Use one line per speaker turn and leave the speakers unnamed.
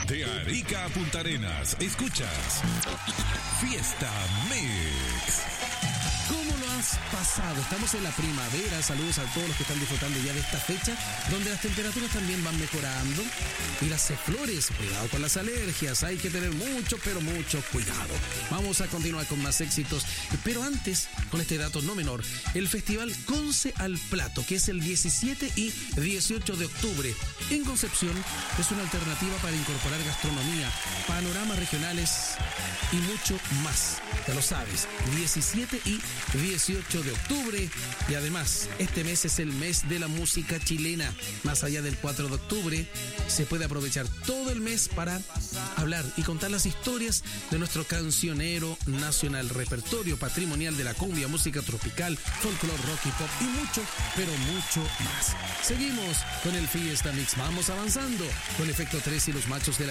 De Arica a Punta Arenas, escuchas Fiesta Mix.
¿Cómo lo has pasado? Estamos en la primavera. Saludos a todos los que están disfrutando ya de esta fecha, donde las temperaturas también van mejorando. Y las flores, cuidado con las alergias. Hay que tener mucho, pero mucho cuidado. Vamos a continuar con más éxitos. Pero antes, con este dato no menor, el Festival Conce al Plato, que es el 17 y 18 de octubre en Concepción, es una alternativa para incorporar gastronomía, panoramas regionales y mucho más. Ya lo sabes, 17 y 18 de octubre. Y además, este mes es el mes de la música chilena. Más allá del 4 de octubre, se puede aprovechar todo el mes para hablar y contar las historias de nuestro cancionero nacional, repertorio patrimonial de la cumbia, música tropical, folclore, rock y pop y mucho, pero mucho más. Seguimos con el Fiesta Mix. Vamos avanzando con Efecto 3 y los Machos de la